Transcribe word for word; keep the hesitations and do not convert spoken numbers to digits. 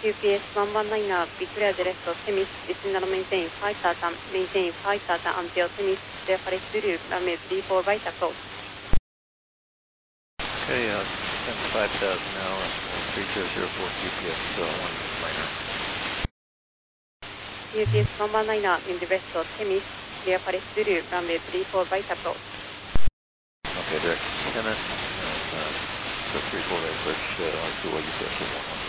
Q P S one one nine, be clear direct to Temis, descend and maintain flight pattern, maintain flight pattern until Temis, clear for Zulu, runway three four right approach. Okay, uh, descend five thousand now, uh, three zero zero four Q P S uh, one minor. Q P S one one nine, in direct to Temis, clear for Zulu, runway three four right approach. Okay, direct descendant, uh, uh, three four right approach, uh, R two, U P S one one.